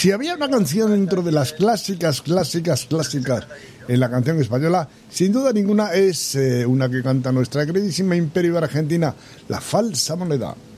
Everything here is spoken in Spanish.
Si había una canción dentro de las clásicas en la canción española, sin duda ninguna es una que canta nuestra queridísima Imperio Argentina, La Falsa Moneda.